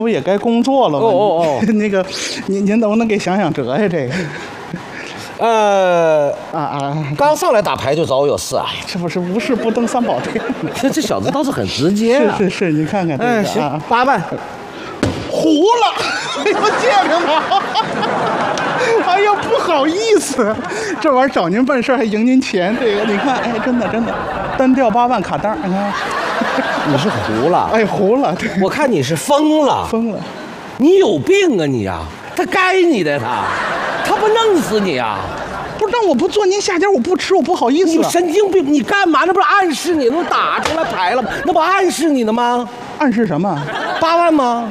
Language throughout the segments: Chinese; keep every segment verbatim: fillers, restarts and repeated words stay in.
不也该工作了吗？ 哦哦哦， 那个，您您能不能给想想辙呀？这个， 呃啊啊， 刚上来打牌就找我有事啊？ 这不是无事不登三宝殿？ 这这小子倒是很直接啊！ 是是是，你看看这个， 哎，行，八万， 糊了，哎呦，借着吗？哎呀，不好意思，这玩意儿找您办事还赢您钱，这个你看，哎，真的真的，单调八万卡单，你看， 你是糊了？ 哎，糊了，对， 我看你是疯了， 疯了， 你有病啊你呀！他该你的他，他不弄死你啊！ 不是，让我不做您下家，我不吃，我不好意思。 你神经病！你干嘛？那不是暗示你能打出来牌了吗？那不暗示你的吗？ 暗示什么？ 八万吗？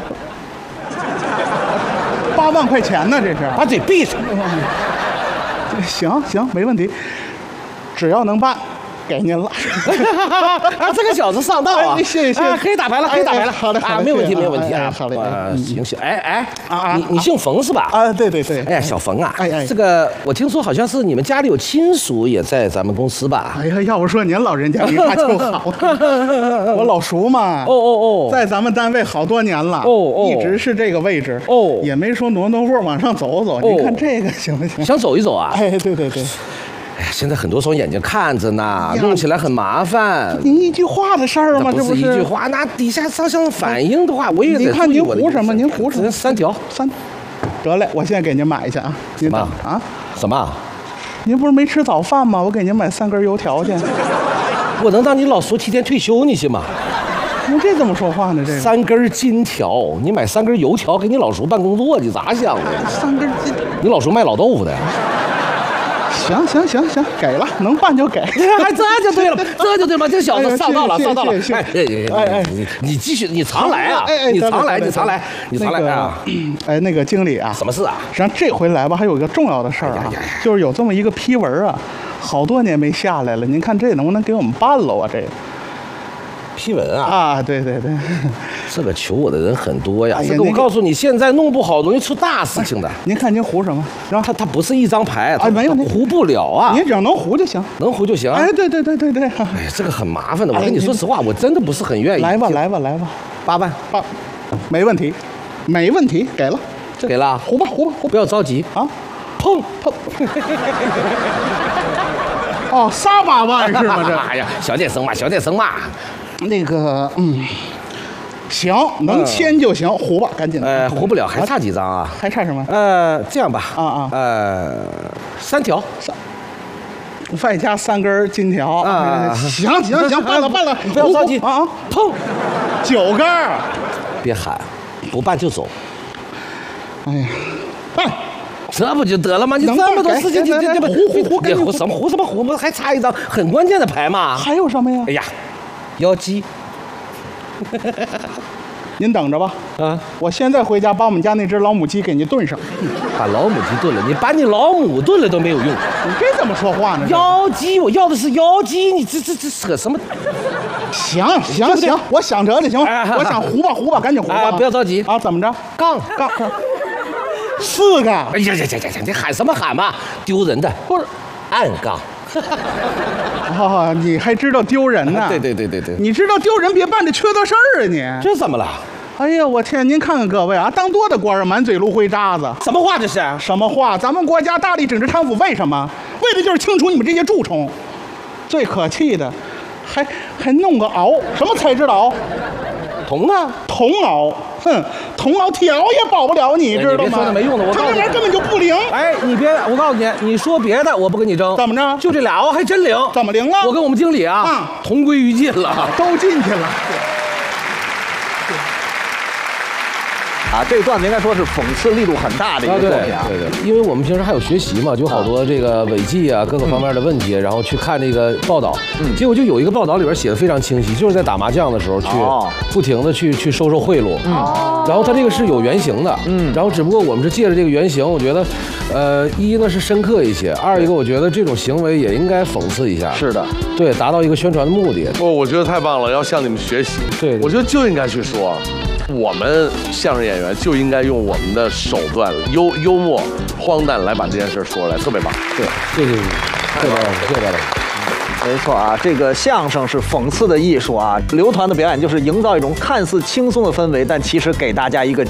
八万块钱呢，这是。 把嘴闭上。 行行，没问题，只要能办，给您了。 啊，这个小子上道啊！ 谢谢谢谢， 可以打牌了，可以打牌了。 好的， 啊，没有问题，没有问题啊。 好嘞， 行行，哎哎， 啊你你姓冯是吧？ 啊，对对对。 哎，小冯啊， 哎哎， 这个我听说好像是你们家里有亲属也在咱们公司吧？ 哎呀，要不说您老人家没啥就好。我老叔嘛， 哦哦哦， 在咱们单位好多年了， 哦哦， 一直是这个位置， 哦， 也没说挪挪窝往上走走。您看这个行不行？ 想走一走啊？ 哎，对对对。 哎呀，现在很多双眼睛看着呢，弄起来很麻烦。 您一句话的事儿吗？这不是一句话，那底下上向反映的话，我也得。 您看您胡什么？您胡什么？ 三条， 三，得嘞，我现在给您买去啊。 什么啊？ 什么？ 您不是没吃早饭吗？我给您买三根油条去。 我能让你老叔提前退休，你信吗？ 您这怎么说话呢？这三根金条，你买三根油条给你老叔办工作，你咋想的？ 三根金， 你老叔卖老豆腐的呀？ 行行行行，给了，能办就给。 哎，这就对了，这就对了，这小子上道了，上道了。 哎哎哎， 你你继续，你常来啊！你常来，你常来，你常来啊！ 哎，那个经理啊， 什么事啊？ 实际上这回来吧，还有一个重要的事儿啊，就是有这么一个批文啊，好多年没下来了，您看这能不能给我们办了啊？这个批文啊？ 啊，对对对， 这个求我的人很多呀。这个我告诉你，现在弄不好容易出大事情的。 您看您胡什么？ 然后他他不是一张牌， 啊，没有， 胡不了啊。 您只要能胡就行， 能胡就行。 哎，对对对对对。 哎，这个很麻烦的。我跟你说实话，我真的不是很愿意。 来吧来吧来吧， 八万， 八，没问题，没问题，给了， 给了， 胡吧胡吧胡， 不要着急啊， 碰碰。哦，仨八万是吗？这， 哎呀，小点声嘛，小点声嘛。 那个，嗯，行，能签就行，胡吧，赶紧的。 呃，胡不了，还差几张啊？ 还差什么？ 呃，这样吧， 啊啊， 呃，三条， 三，外加三根金条啊。 行行行，办了办了， 不要着急啊啊， 碰， 九根。 别喊，不办就走。 哎呀，办。 这不就得了吗？你这么多事情，你这这胡胡胡， 你胡什么胡什么胡？不还差一张很关键的牌吗？ 还有什么呀？ 哎呀，妖姬， 您等着吧。啊，我现在回家把我们家那只老母鸡给您炖上。 把老母鸡炖了，你把你老母炖了都没有用。 你这怎么说话呢？ 妖姬，我要的是妖姬，你这这这扯什么？ 行行行，我想辙就行。我想胡吧胡吧，赶紧胡吧。 不要着急啊，怎么着？ 杠杠杠。四个！ 哎呀呀呀呀！你喊什么喊嘛？丢人的！ 不是， 暗杠。 哦，你还知道丢人呢？ 对对对对对， 你知道丢人别办这缺德事儿啊你！ 这怎么了？ 哎呀，我天！您看看各位啊，当多的官儿满嘴芦灰渣子。 什么话这是？ 什么话？咱们国家大力整治贪腐，为什么？为的就是清除你们这些蛀虫。最可气的，还还弄个熬，什么材质的熬？ 铜呢？ 铜熬，哼，铜熬铁熬也保不了你，知道吗？ 别说那没用的，我告诉你， 这玩意儿根本就不灵。 哎，你别，我告诉你，你说别的我不跟你争。 怎么着？ 就这俩熬还真灵。 怎么灵啊？ 我跟我们经理啊，啊同归于尽了， 都进去了。 啊，这段子应该说是讽刺力度很大的一个作品啊。 对对对，因为我们平时还有学习嘛，就好多这个违纪啊，各个方面的问题，然后去看这个报道。嗯，结果就有一个报道里边写的非常清晰，就是在打麻将的时候去不停的去去收受贿赂。嗯，然后他这个是有原型的。嗯，然后只不过我们是借着这个原型，我觉得，呃，一呢是深刻一些，二一个我觉得这种行为也应该讽刺一下。 是的， 对，达到一个宣传的目的。 不，我觉得太棒了，要向你们学习。 对， 我觉得就应该去说。我们相声演员就应该用我们的手段，幽幽默、荒诞来把这件事说出来，特别棒。 对，谢谢你，谢谢大家，谢谢大家。 没错啊，这个相声是讽刺的艺术啊，刘团的表演就是营造一种看似轻松的氛围，但其实给大家一个